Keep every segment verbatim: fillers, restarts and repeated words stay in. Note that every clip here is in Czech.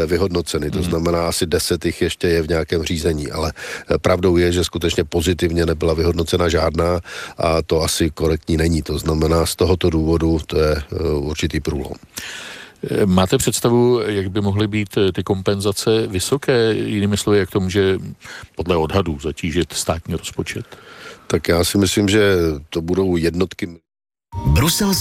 vyhodnoceny. To znamená, asi deset jich ještě je v nějakém řízení, ale pravdou je, že skutečně pozitivně nebyla vyhodnocena žádná a to asi korektní není. To znamená, z tohoto důvodu to je určitý průlom. Máte představu, jak by mohly být ty kompenzace vysoké? Jinými slovy, jak to může podle odhadů zatížit státní rozpočet? Tak já si myslím, že to budou jednotky. Brusel.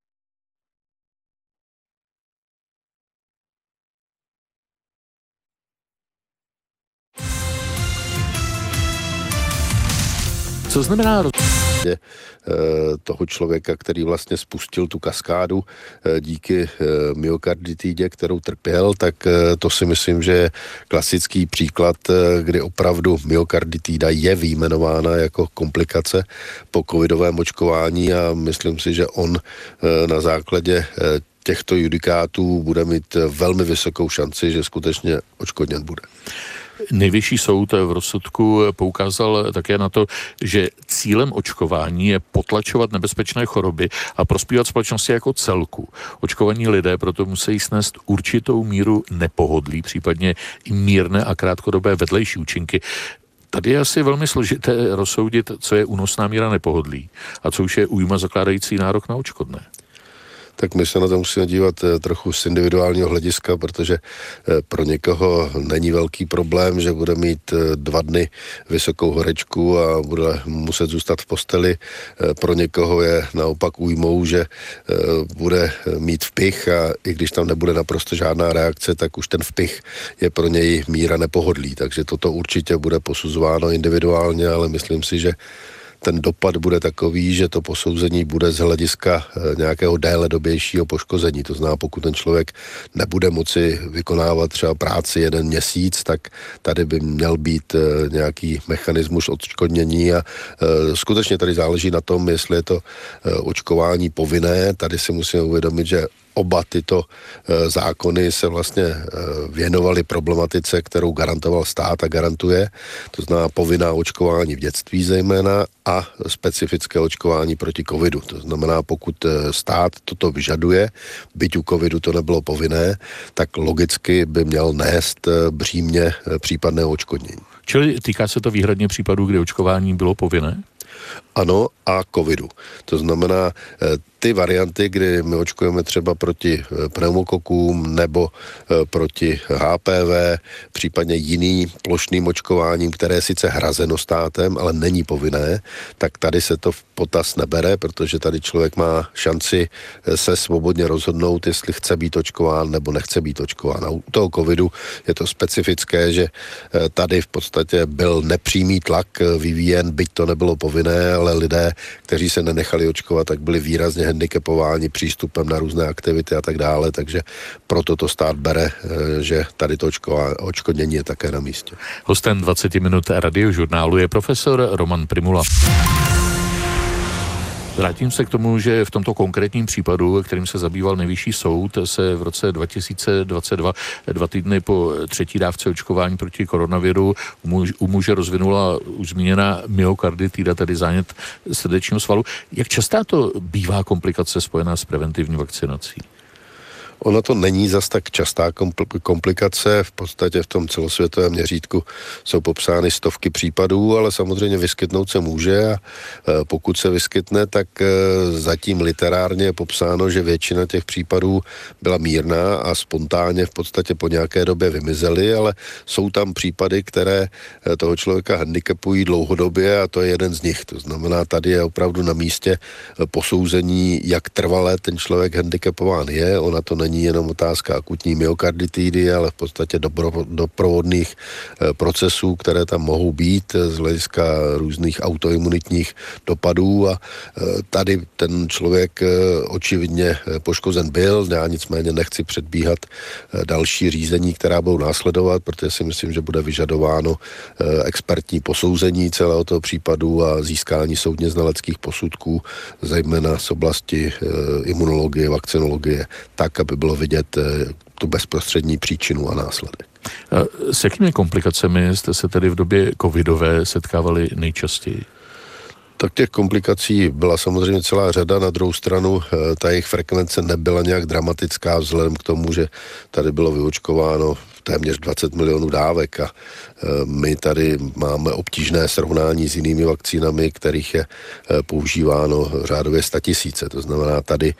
Co znamená toho člověka, který vlastně spustil tu kaskádu díky myokarditidě, kterou trpěl, tak to si myslím, že je klasický příklad, kdy opravdu myokarditida je vyjmenována jako komplikace po covidovém očkování a myslím si, že on na základě těchto judikátů bude mít velmi vysokou šanci, že skutečně odškodněn bude. Nejvyšší soud v rozsudku poukázal také na to, že cílem očkování je potlačovat nebezpečné choroby a prospívat společnosti jako celku. Očkovaní lidé proto musí snést určitou míru nepohodlí, případně i mírné a krátkodobé vedlejší účinky. Tady je asi velmi složité rozsoudit, co je únosná míra nepohodlí a co už je újma zakládající nárok na odškodné. Tak my se na to musíme dívat trochu z individuálního hlediska, protože pro někoho není velký problém, že bude mít dva dny vysokou horečku a bude muset zůstat v posteli. Pro někoho je naopak újmou, že bude mít vpich a i když tam nebude naprosto žádná reakce, tak už ten vpich je pro něj míra nepohodlí. Takže toto určitě bude posuzováno individuálně, ale myslím si, že ten dopad bude takový, že to posouzení bude z hlediska nějakého déledobějšího poškození. To znamená, pokud ten člověk nebude moci vykonávat třeba práci jeden měsíc, tak tady by měl být nějaký mechanismus odškodnění a skutečně tady záleží na tom, jestli je to očkování povinné. Tady si musíme uvědomit, že oba tyto e, zákony se vlastně e, věnovaly problematice, kterou garantoval stát a garantuje. To znamená povinná očkování v dětství zejména a specifické očkování proti covidu. To znamená, pokud e, stát toto vyžaduje, byť u covidu to nebylo povinné, tak logicky by měl nést e, břímě e, případného odškodnění. Čili týká se to výhradně případů, kdy očkování bylo povinné? Ano, a covidu. To znamená, ty varianty, kdy my očkujeme třeba proti pneumokokům nebo proti H P V, případně jiným plošným očkováním, které je sice hrazeno státem, ale není povinné, tak tady se to v potaz nebere, protože tady člověk má šanci se svobodně rozhodnout, jestli chce být očkován nebo nechce být očkován. A u toho covidu je to specifické, že tady v podstatě byl nepřímý tlak vyvíjen, byť to nebylo povinné, ale lidé, kteří se nenechali očkovat, tak byli výrazně handicapováni přístupem na různé aktivity a tak dále, takže proto to stát bere, že tady to odškodnění je také na místě. Hostem dvacet minut radiožurnálu je profesor Roman Prymula. Vrátím se k tomu, že v tomto konkrétním případu, kterým se zabýval nejvyšší soud, se v roce dva tisíce dvacet dva, dva týdny po třetí dávce očkování proti koronaviru, u muže rozvinula už zmíněná myokarditida, tedy zánět srdečního svalu. Jak častá to bývá komplikace spojená s preventivní vakcinací? Ona to není zas tak častá komplikace, v podstatě v tom celosvětovém měřítku jsou popsány stovky případů, ale samozřejmě vyskytnout se může a pokud se vyskytne, tak zatím literárně je popsáno, že většina těch případů byla mírná a spontánně v podstatě po nějaké době vymizely, ale jsou tam případy, které toho člověka handicapují dlouhodobě a to je jeden z nich. To znamená, tady je opravdu na místě posouzení, jak trvalé ten člověk handicapován je. Ona to není jenom otázka akutní myokarditidy, ale v podstatě dobro, doprovodných e, procesů, které tam mohou být z hlediska různých autoimunitních dopadů a e, tady ten člověk e, očividně poškozen byl, já nicméně nechci předbíhat e, další řízení, která budou následovat, protože si myslím, že bude vyžadováno e, expertní posouzení celého toho případu a získání soudně znaleckých posudků, zejména z oblasti e, imunologie, vakcinologie, tak, aby bylo vidět tu bezprostřední příčinu a následek. S jakými komplikacemi jste se tedy v době covidové setkávali nejčastěji? Tak těch komplikací byla samozřejmě celá řada, na druhou stranu ta jejich frekvence nebyla nějak dramatická vzhledem k tomu, že tady bylo vyočkováno v téměř dvacet milionů dávek a my tady máme obtížné srovnání s jinými vakcínami, kterých je používáno řádově statisíce. To znamená, tady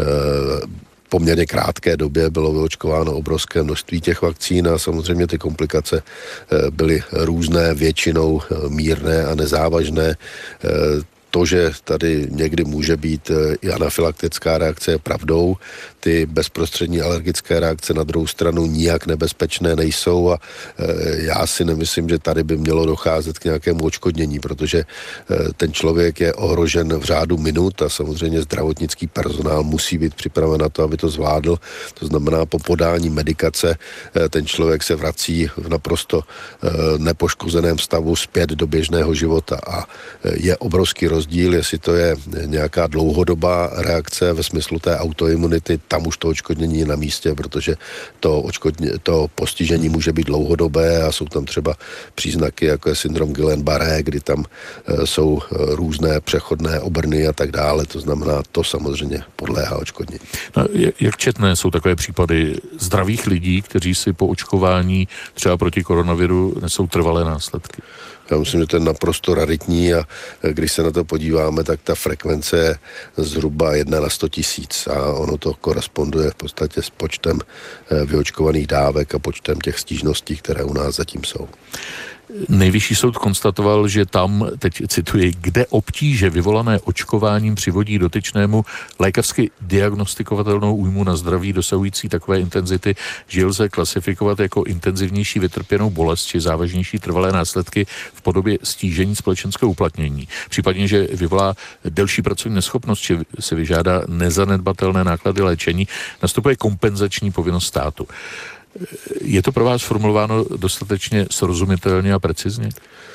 poměrně krátké době bylo vyočkováno obrovské množství těch vakcín a samozřejmě ty komplikace byly různé, většinou mírné a nezávažné. To, že tady někdy může být i anafylaktická reakce, je pravdou. Ty bezprostřední alergické reakce na druhou stranu nijak nebezpečné nejsou a já si nemyslím, že tady by mělo docházet k nějakému odškodnění, protože ten člověk je ohrožen v řádu minut a samozřejmě zdravotnický personál musí být připraven na to, aby to zvládl. To znamená, po podání medikace ten člověk se vrací v naprosto nepoškozeném stavu zpět do běžného života a je obrovský rozdíl rozdíl, jestli to je nějaká dlouhodobá reakce ve smyslu té autoimunity, tam už to odškodnění je na místě, protože to, odškodně, to postižení může být dlouhodobé a jsou tam třeba příznaky, jako je syndrom Guillain-Barré, kdy tam jsou různé přechodné obrny a tak dále, to znamená, to samozřejmě podléhá odškodnění. No, jak četné jsou takové případy zdravých lidí, kteří si po očkování třeba proti koronaviru nesou trvalé následky? Já myslím, že to je naprosto raritní a když se na to podíváme, tak ta frekvence je zhruba jedna na sto tisíc a ono to koresponduje v podstatě s počtem vyočkovaných dávek a počtem těch stížností, které u nás zatím jsou. Nejvyšší soud konstatoval, že tam, teď cituji, kde obtíže vyvolané očkováním přivodí dotyčnému lékařsky diagnostikovatelnou újmu na zdraví dosahující takové intenzity, že lze klasifikovat jako intenzivnější vytrpěnou bolest či závažnější trvalé následky v podobě stížení společenského uplatnění. Případně, že vyvolá delší pracovní neschopnost či se vyžádá nezanedbatelné náklady léčení, nastupuje kompenzační povinnost státu. Je to pro vás formulováno dostatečně srozumitelně a precizně?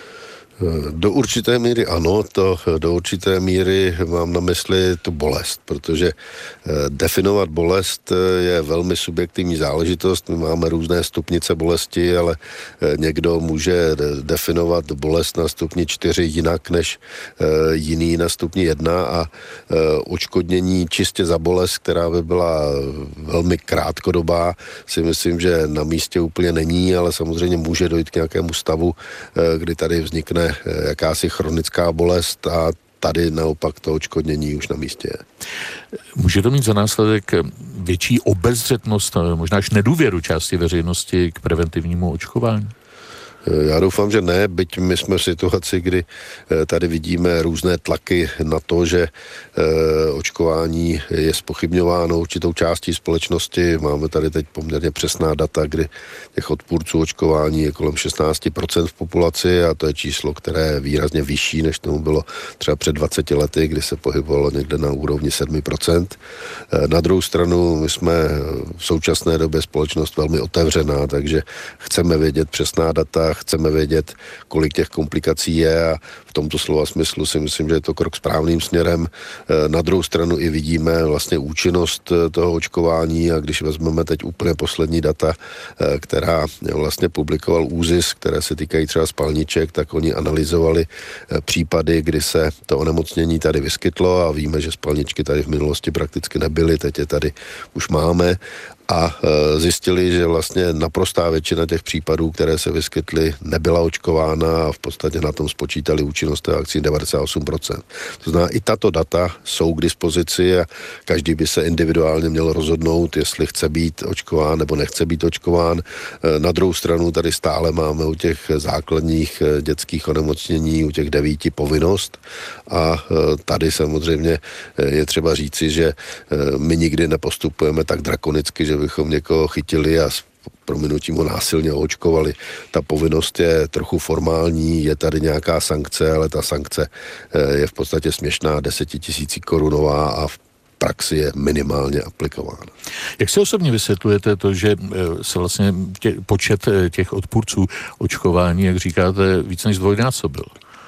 Do určité míry ano, to do určité míry mám na mysli tu bolest, protože definovat bolest je velmi subjektivní záležitost. My máme různé stupnice bolesti, ale někdo může definovat bolest na stupni čtyři jinak než jiný na stupni jedna a odškodnění čistě za bolest, která by byla velmi krátkodobá, si myslím, že na místě úplně není, ale samozřejmě může dojít k nějakému stavu, kdy tady vznikne jakási chronická bolest a tady naopak to odškodnění už na místě je. Může to mít za následek větší obezřetnost, možná až nedůvěru části veřejnosti k preventivnímu očkování? Já doufám, že ne, byť my jsme v situaci, kdy tady vidíme různé tlaky na to, že očkování je zpochybňováno určitou částí společnosti. Máme tady teď poměrně přesná data, kdy těch odpůrců očkování je kolem šestnáct procent v populaci a to je číslo, které je výrazně vyšší, než tomu bylo třeba před dvaceti lety, kdy se pohybovalo někde na úrovni sedm procent. Na druhou stranu my jsme v současné době společnost velmi otevřená, takže chceme vědět přesná data, chceme vědět, kolik těch komplikací je a v tomto slova smyslu si myslím, že je to krok správným směrem. Na druhou stranu i vidíme vlastně účinnost toho očkování a když vezmeme teď úplně poslední data, která vlastně publikoval ÚZIS, které se týkají třeba spalniček, tak oni analyzovali případy, kdy se to onemocnění tady vyskytlo a víme, že spalničky tady v minulosti prakticky nebyly, teď je tady už máme a zjistili, že vlastně naprostá většina těch případů, které se vyskytly, nebyla očkována a v podstatě na tom spočítali účinnost té vakcíny devadesát osm procent. To znamená, i tato data jsou k dispozici a každý by se individuálně měl rozhodnout, jestli chce být očkován nebo nechce být očkován. Na druhou stranu tady stále máme u těch základních dětských onemocnění, u těch devíti povinnost a tady samozřejmě je třeba říci, že my nikdy nepostupujeme tak drakonicky, že bychom někoho chytili a s prominutím ho násilně očkovali. Ta povinnost je trochu formální, je tady nějaká sankce, ale ta sankce je v podstatě směšná, desetitisíc korunová a v praxi je minimálně aplikována. Jak si osobně vysvětlujete to, že se vlastně tě, počet těch odpůrců očkování, jak říkáte, víc než dvojnásobil?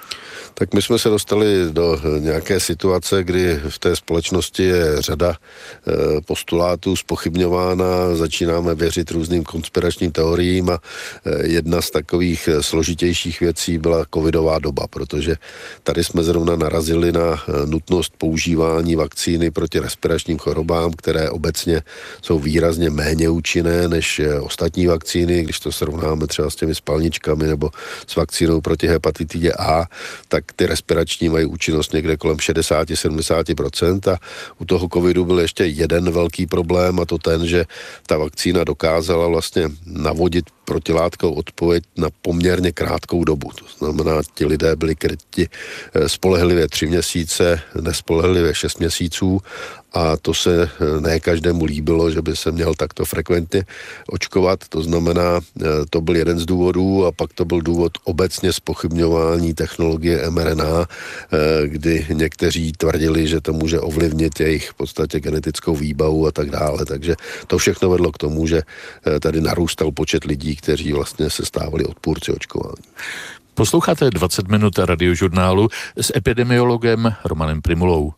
Tak my jsme se dostali do nějaké situace, kdy v té společnosti je řada postulátů zpochybňována, začínáme věřit různým konspiračním teoriím a jedna z takových složitějších věcí byla covidová doba, protože tady jsme zrovna narazili na nutnost používání vakcíny proti respiračním chorobám, které obecně jsou výrazně méně účinné než ostatní vakcíny, když to srovnáme třeba s těmi spalničkami nebo s vakcínou proti hepatitidě A, tak ty respirační mají účinnost někde kolem šedesát až sedmdesát procent a u toho covidu byl ještě jeden velký problém a to ten, že ta vakcína dokázala vlastně navodit protilátkovou odpověď na poměrně krátkou dobu. To znamená, ti lidé byli kryti spolehlivě tři měsíce, nespolehlivě šest měsíců a to se ne každému líbilo, že by se měl takto frekventně očkovat. To znamená, to byl jeden z důvodů a pak to byl důvod obecně zpochybňování technologie em er en á, kdy někteří tvrdili, že to může ovlivnit jejich v podstatě genetickou výbavu a tak dále. Takže to všechno vedlo k tomu, že tady narůstal počet lidí, kteří vlastně se stávali odpůrci očkování. Posloucháte dvacet minut radiožurnálu s epidemiologem Romanem Prymulou.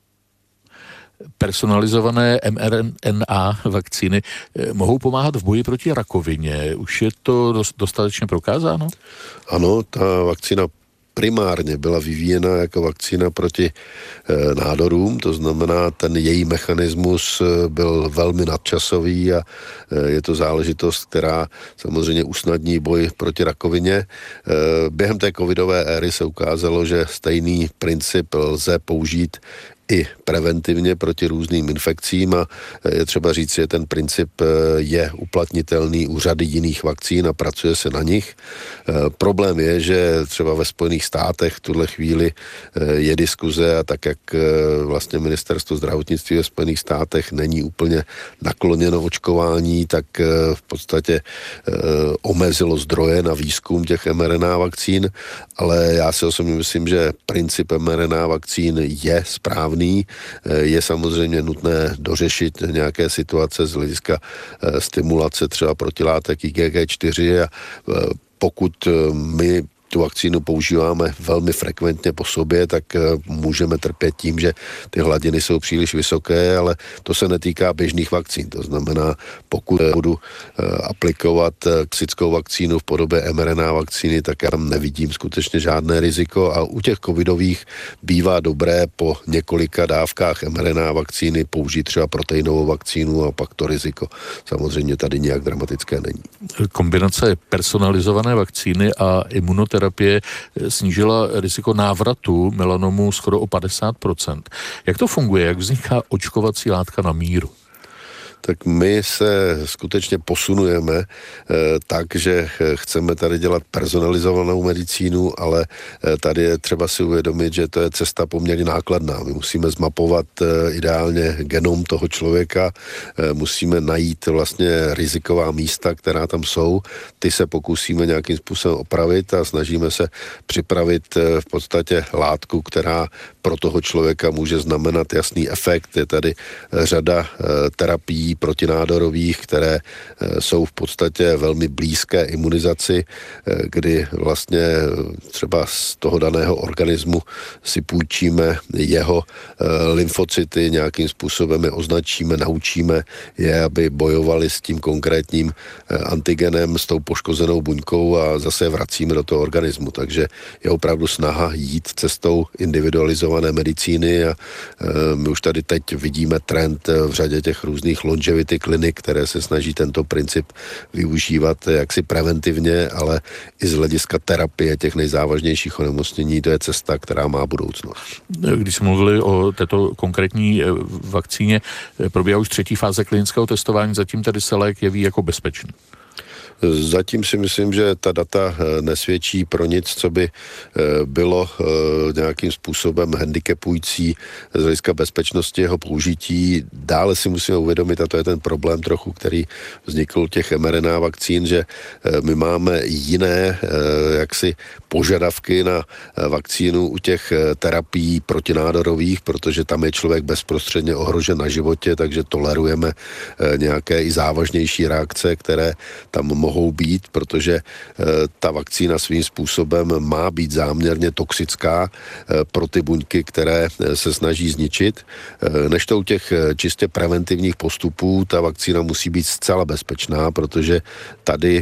Personalizované em er en á vakcíny mohou pomáhat v boji proti rakovině. Už je to dostatečně prokázáno? Ano, ta vakcína primárně byla vyvíjena jako vakcína proti e, nádorům, to znamená, ten její mechanismus byl velmi nadčasový a e, je to záležitost, která samozřejmě usnadní boj proti rakovině. E, během té covidové éry se ukázalo, že stejný princip lze použít i preventivně proti různým infekcím a je třeba říct, že ten princip je uplatnitelný u řady jiných vakcín a pracuje se na nich. Problém je, že třeba ve Spojených státech v tuhle chvíli je diskuze a tak, jak vlastně ministerstvo zdravotnictví ve Spojených státech není úplně nakloněno očkování, tak v podstatě omezilo zdroje na výzkum těch em er en á vakcín, ale já si osobně myslím, že princip em er en á vakcín je správný. Je samozřejmě nutné dořešit nějaké situace z hlediska stimulace třeba protilátek í gé gé čtyři a pokud my tu vakcínu používáme velmi frekventně po sobě, tak můžeme trpět tím, že ty hladiny jsou příliš vysoké, ale to se netýká běžných vakcín. To znamená, pokud budu aplikovat klasickou vakcínu v podobě em er en á vakcíny, tak já tam nevidím skutečně žádné riziko a u těch covidových bývá dobré po několika dávkách em er en á vakcíny použít třeba proteinovou vakcínu a pak to riziko samozřejmě tady nějak dramatické není. Kombinace personalizované vakcíny a imunoterapie terapie snížila riziko návratu melanomu skoro o padesát procent. Jak to funguje? Jak vzniká očkovací látka na míru? Tak my se skutečně posunujeme e, tak, že chceme tady dělat personalizovanou medicínu, ale e, tady je třeba si uvědomit, že to je cesta poměrně nákladná. My musíme zmapovat e, ideálně genom toho člověka, e, musíme najít vlastně riziková místa, která tam jsou, ty se pokusíme nějakým způsobem opravit a snažíme se připravit e, v podstatě látku, která pro toho člověka může znamenat jasný efekt. Je tady řada e, terapií protinádorových, které jsou v podstatě velmi blízké imunizaci, kdy vlastně třeba z toho daného organismu si půjčíme jeho lymfocyty, nějakým způsobem je označíme, naučíme je, aby bojovali s tím konkrétním antigenem, s tou poškozenou buňkou a zase vracíme do toho organismu. Takže je opravdu snaha jít cestou individualizované medicíny a my už tady teď vidíme trend v řadě těch různých longevity klinik, které se snaží tento princip využívat jaksi preventivně, ale i z hlediska terapie těch nejzávažnějších onemocnění, to je cesta, která má budoucnost. Když jsme mluvili o této konkrétní vakcíně, probíhá už třetí fáze klinického testování, zatím tedy se lék jeví jako bezpečný. Zatím si myslím, že ta data nesvědčí pro nic, co by bylo nějakým způsobem handicapující z hlediska bezpečnosti jeho použití. Dále si musíme uvědomit, a to je ten problém trochu, který vznikl u těch em er en á vakcín, že my máme jiné jaksi požadavky na vakcínu u těch terapií protinádorových, protože tam je člověk bezprostředně ohrožen na životě, takže tolerujeme nějaké i závažnější reakce, které tam mohou být, protože ta vakcína svým způsobem má být záměrně toxická pro ty buňky, které se snaží zničit. Než to u těch čistě preventivních postupů, ta vakcína musí být zcela bezpečná, protože tady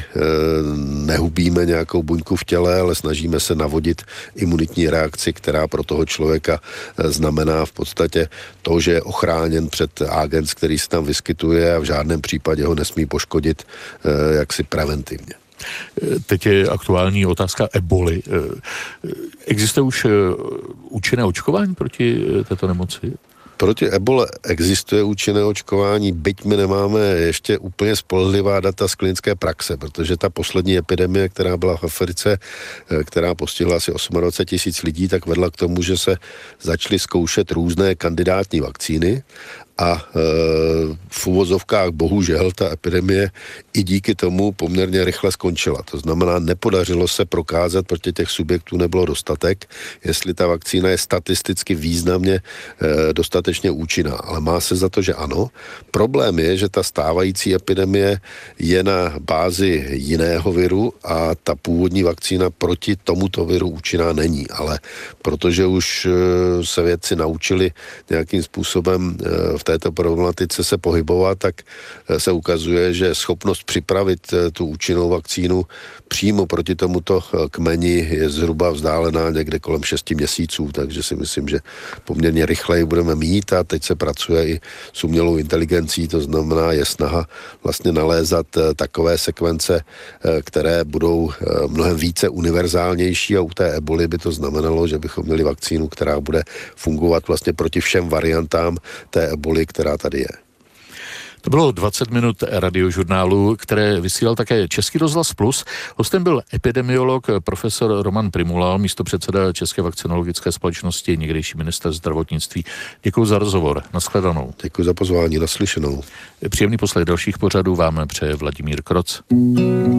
nehubíme nějakou buňku v těle, ale snažíme se navodit imunitní reakci, která pro toho člověka znamená v podstatě to, že je ochráněn před agens, který se tam vyskytuje a v žádném případě ho nesmí poškodit jaksi preventivně. Teď je aktuální otázka eboli. Existuje už účinné očkování proti této nemoci? Proti ebole existuje účinné očkování, byť my nemáme ještě úplně spolehlivá data z klinické praxe, protože ta poslední epidemie, která byla v Africe, která postihla asi dvacet osm tisíc lidí, tak vedla k tomu, že se začaly zkoušet různé kandidátní vakcíny a e, v uvozovkách bohužel ta epidemie i díky tomu poměrně rychle skončila. To znamená, nepodařilo se prokázat, protože těch subjektů nebylo dostatek, jestli ta vakcína je statisticky významně e, dostatečně účinná. Ale má se za to, že ano. Problém je, že ta stávající epidemie je na bázi jiného viru a ta původní vakcína proti tomuto viru účinná není. Ale protože už e, se vědci naučili nějakým způsobem e, v této problematice se pohybovat, tak se ukazuje, že schopnost připravit tu účinnou vakcínu přímo proti tomuto kmeni je zhruba vzdálená někde kolem šesti měsíců, takže si myslím, že poměrně rychleji budeme mít a teď se pracuje i s umělou inteligencí, to znamená je snaha vlastně nalézat takové sekvence, které budou mnohem více univerzálnější a u té eboli by to znamenalo, že bychom měli vakcínu, která bude fungovat vlastně proti všem variantám té eboli, která tady je. To bylo dvacet minut radiožurnálu, které vysílal také Český rozhlas Plus. Hostem byl epidemiolog profesor Roman Prymula, místopředseda České vakcinologické společnosti, někdejší ministr zdravotnictví. Děkuji za rozhovor. Nashledanou. Děkuji za pozvání. Naslyšenou. Příjemný poslech dalších pořadů vám přeje Vladimír Kroc.